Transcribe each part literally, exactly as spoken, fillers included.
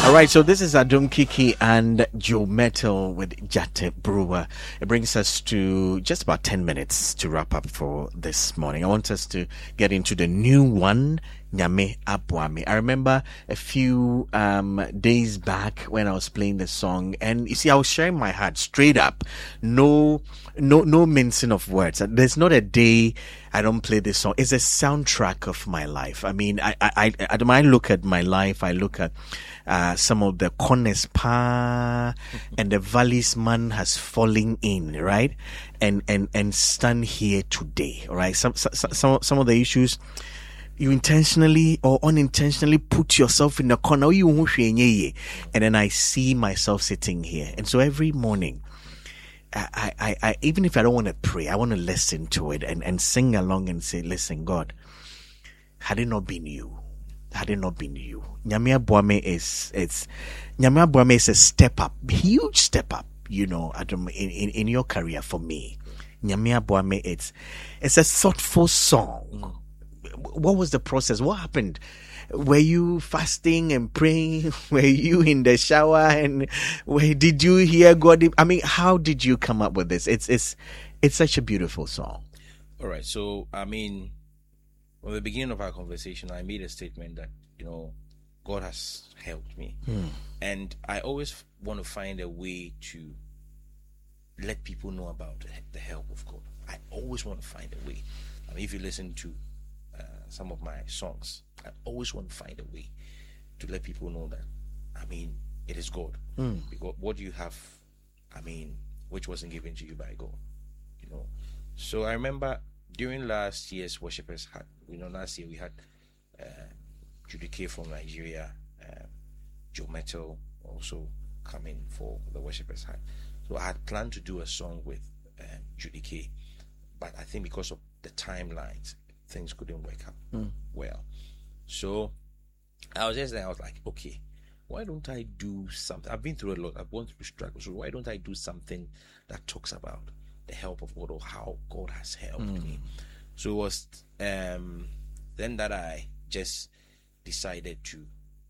All right, so this is Adum Kiki and Joe Metal with Jate Brewer. It brings us to just about ten minutes to wrap up for this morning. I want us to get into the new one, Nyame Aboame. I remember a few um, days back when I was playing the song, and you see, I was sharing my heart straight up. No, no, no mincing of words. There's not a day I don't play this song. It's a soundtrack of my life. I mean, I, I, I, I look at my life. I look at uh, some of the corners pa and the valleys man has fallen in, right? And and and stand here today, right? Some some some, some of the issues you intentionally or unintentionally put yourself in the corner, and then I see myself sitting here. And so every morning, I, I, I, even if I don't want to pray, I want to listen to it and, and sing along and say, listen, God, had it not been you, had it not been you, Nyame Aboame is, it's, Nyame Aboame is a step up, huge step up, you know, in, in, in your career for me. Nyame Aboame, it's, it's a thoughtful song. Mm. What was the process? What happened? Were you fasting and praying? Were you in the shower? And where did you hear God? I mean, how did you come up with this? It's it's it's such a beautiful song. All right. So, I mean, from the beginning of our conversation, I made a statement that, you know, God has helped me. Hmm. And I always want to find a way to let people know about the help of God. I always want to find a way. I mean, if you listen to uh, some of my songs, I always want to find a way to let people know that, I mean, it is God. Mm. Because what you have, I mean, which wasn't given to you by God, you know. So I remember during last year's Worshippers Hat, you know, last year we had uh, Judy K from Nigeria, uh, Joe Metal also coming for the Worshippers Hat. So I had planned to do a song with uh, Judy K, but I think because of the timelines, things couldn't work out mm. well. So I was just there, I was like, okay, why don't I do something? I've been through a lot, I've gone through struggles, so why don't I do something that talks about the help of God or how God has helped mm. me? So it was um, then that I just decided to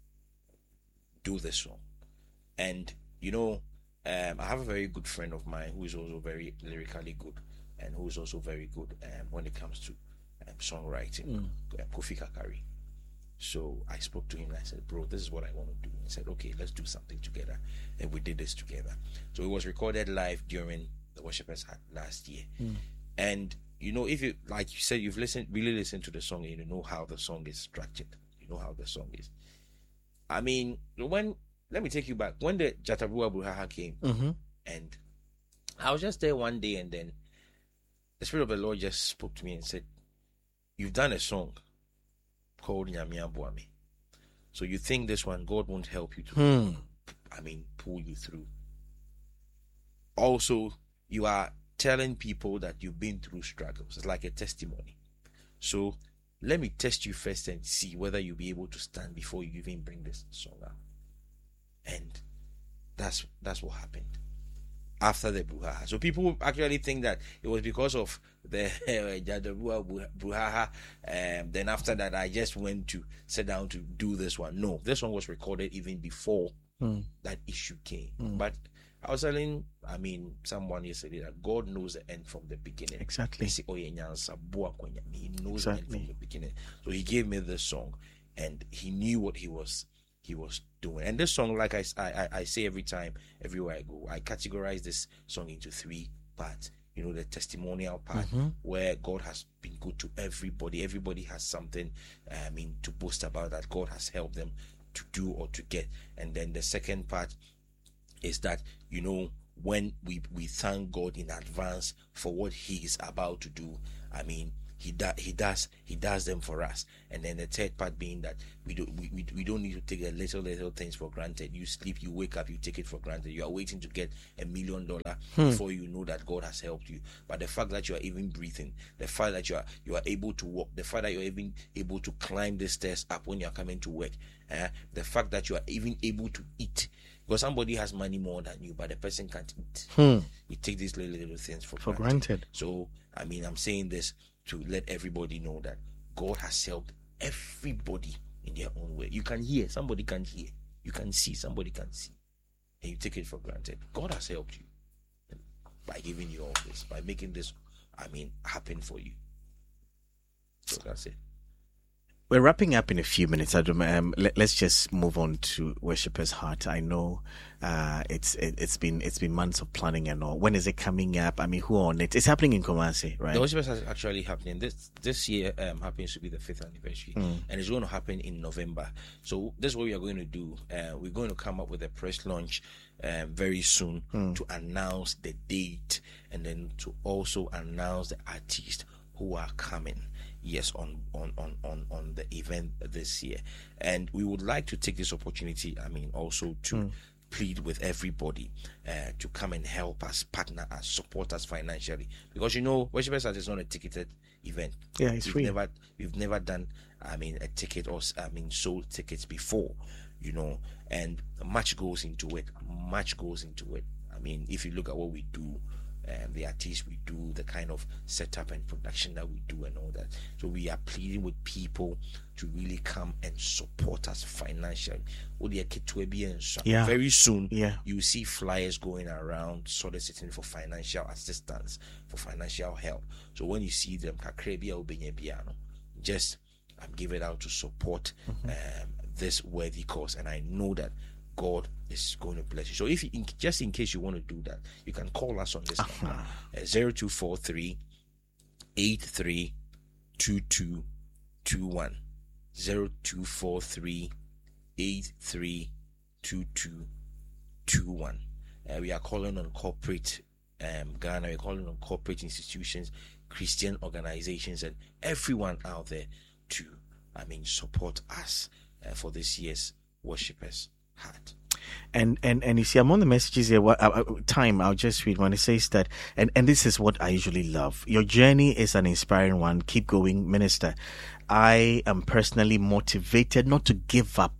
do this song. And, you know, um, I have a very good friend of mine who is also very lyrically good and who is also very good um, when it comes to um, songwriting, mm. uh, Kofi Kakari. So I spoke to him and I said, bro, this is what I want to do. He said, okay, let's do something together. And we did this together. So it was recorded live during the Worshippers Hat last year. Mm. And, you know, if you, like you said, you've listened, really listened to the song and you know how the song is structured. You know how the song is. I mean, when, let me take you back. When the Jate Brewer Bruhaha came, mm-hmm. and I was just there one day and then the Spirit of the Lord just spoke to me and said, you've done a song called Nyame Aboame. So you think this one, God won't help you to, hmm. I mean, pull you through. Also, you are telling people that you've been through struggles. It's like a testimony. So let me test you first and see whether you'll be able to stand before you even bring this song out. And that's that's what happened after the Bruhaha. So people actually think that it was because of the uh, Bruhaha. Um, then after that, I just went to sit down to do this one. No, this one was recorded even before mm. that issue came. Mm. But I was telling, I mean, someone yesterday that God knows the end from the beginning. Exactly. He knows exactly. the end from the beginning. So he gave me this song, and he knew what he was he was doing. And this song, like I, I, I say every time, everywhere I go, I categorize this song into three parts. You know, the testimonial part, mm-hmm. where God has been good to everybody. Everybody has something, I mean, to boast about that God has helped them to do or to get. And then the second part is that, you know, when we, we thank God in advance for what he is about to do, I mean, He, do, he does he does them for us. And then the third part being that we don't we, we, we don't need to take the little little things for granted. You sleep, you wake up, you take it for granted. You are waiting to get a million dollar hmm. before you know that God has helped you. But the fact that you are even breathing, the fact that you are you are able to walk, the fact that you're even able to climb the stairs up when you're coming to work, uh, the fact that you are even able to eat. Because somebody has money more than you, but the person can't eat. Hmm. You take these little little things for, for granted. granted. So I mean, I'm saying this to let everybody know that God has helped everybody in their own way. You can hear, somebody can hear. you can see, somebody can see, and you take it for granted. God has helped you by giving you all this, by making this, I mean, happen for you. So that's it. We're wrapping up in a few minutes. Um, let, let's just move on to Worshipper's Heart. I know uh, it's it, it's been it's been months of planning and all. When is it coming up? I mean, who on it? It's happening in Kumasi, right? The Worshipper's Heart is actually happening this this year. Um, happens to be the fifth anniversary, mm. and it's going to happen in November. So this is what we are going to do. Uh, we're going to come up with a press launch um, very soon mm. to announce the date, and then to also announce the artists who are coming. Yes, on, on, on, on, on the event this year. And we would like to take this opportunity, I mean, also to mm. plead with everybody uh, to come and help us, partner us, support us financially. Because, you know, Worshipper's Heart is not a ticketed event. Yeah, it's we've free. Never, we've never done, I mean, a ticket or, I mean, sold tickets before, you know, and much goes into it. Much goes into it. I mean, if you look at what we do, Um, the artists we do, the kind of setup and production that we do and all that. So we are pleading with people to really come and support us financially. Yeah. Very soon, yeah. you see flyers going around soliciting for financial assistance, for financial help. So when you see them, just um, give it out to support mm-hmm. um, this worthy cause. And I know that God is going to bless you. So if you, in, just in case you want to do that, you can call us on this uh-huh. number, uh, zero two four three, eight three two two two one, zero two four three, eight three two two two one. Uh, we are calling on corporate um, Ghana, we're calling on corporate institutions, Christian organizations, and everyone out there to, I mean, support us uh, for this year's Worshipper's Heart. And and and you see, among the messages here, what uh, time I'll just read when it says that, and and this is what I usually love. Your journey is an inspiring one. Keep going, Minister. I am personally motivated not to give up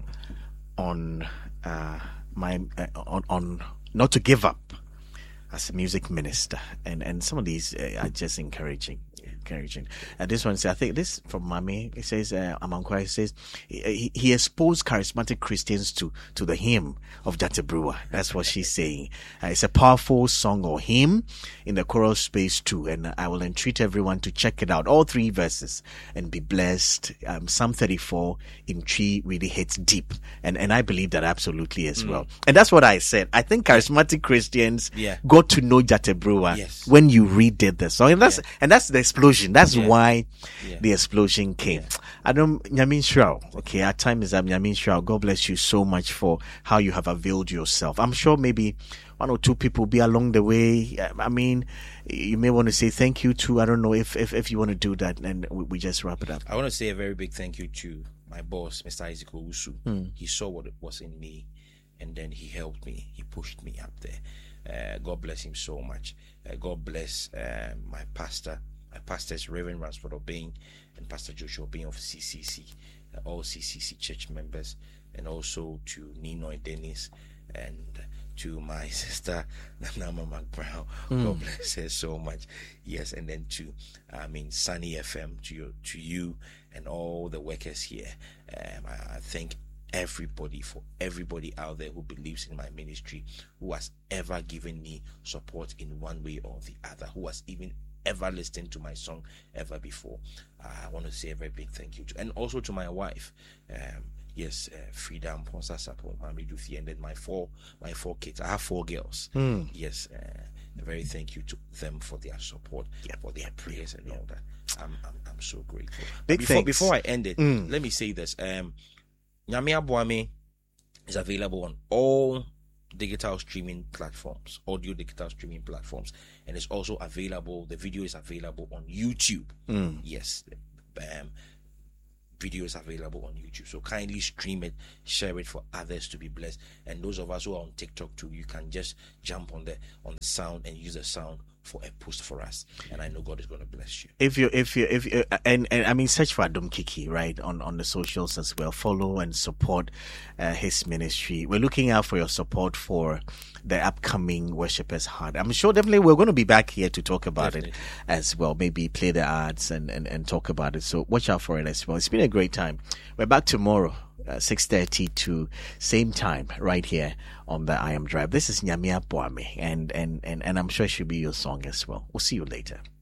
on uh, my uh, on on not to give up as a music minister. And and some of these uh, are just encouraging. Encouraging. Uh, this one says, I think this from Mami. It says, uh, Amankwa says, he, he exposed charismatic Christians to to the hymn of Jate Brewer. That's what she's saying. Uh, it's a powerful song or hymn in the choral space too, and I will entreat everyone to check it out. All three verses and be blessed. Um, Psalm thirty-four in tree really hits deep, and and I believe that absolutely as mm. well. And that's what I said. I think charismatic Christians yeah. got to know Jate Brewer yes. when you redid the song, and that's yeah. and that's the explosion. That's yeah. why yeah. the explosion came. Yeah. I don't, Nyamin Shrao. Okay, our time is up. Nyamin Shrao, God bless you so much for how you have availed yourself. I'm sure maybe one or two people will be along the way. I mean, you may want to say thank you to, I don't know if, if, if you want to do that, and we, we just wrap it up. I want to say a very big thank you to my boss, Mister Isaac Owusu. Mm. He saw what was in me, and then he helped me. He pushed me up there. Uh, God bless him so much. Uh, God bless uh, my pastor. My pastors, Reverend Ransford Obeng and Pastor Joshua Obeng of C C C, uh, all C C C church members, and also to Ninoy Dennis and to my sister Nama McBrown. Mm. God bless her so much. Yes, and then to, I mean, Sunny F M, to you, to you and all the workers here. Um, I, I thank everybody for everybody out there who believes in my ministry, who has ever given me support in one way or the other, who has even ever listened to my song ever before. uh, I want to say a very big thank you to, and also to my wife, um yes, uh, Freedom Ponsa Sapo, Mami Dufi, and then my four my four kids. I have four girls. mm. Yes, uh, a very thank you to them for their support, yeah. for their prayers and yeah. all that. I'm, I'm I'm so grateful. Big before thanks. Before I end it, mm. let me say this. um Nyame Aboame is available on all digital streaming platforms, audio digital streaming platforms, and it's also available, the video is available on YouTube. mm. Yes, um, video is available on YouTube, so kindly stream it, share it for others to be blessed. And those of us who are on TikTok too, you can just jump on the on the sound and use the sound for a post for us, and I know God is going to bless you. If you, if you, if you, and, and I mean, search for Adom Kiki, right, on, on the socials as well. Follow and support uh, his ministry. We're looking out for your support for the upcoming Worshipper's Heart. I'm sure definitely we're going to be back here to talk about definitely. it as well. Maybe play the ads and, and, and talk about it. So watch out for it as well. It's been a great time. We're back tomorrow. uh, six thirty to same time right here on the I Am Drive. This is Nyamia Boame, and, and, and, and I'm sure it should be your song as well. We'll see you later.